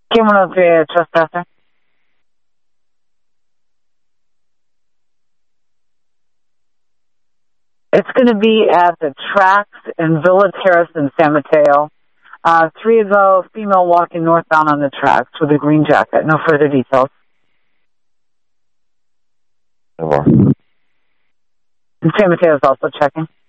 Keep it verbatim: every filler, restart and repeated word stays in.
K one oh three, trespasser. It's going to be at the tracks in Villa Terrace in San Mateo. Uh, three ago, female walking northbound on the tracks with a green jacket. No further details. No more. And San Mateo is also checking.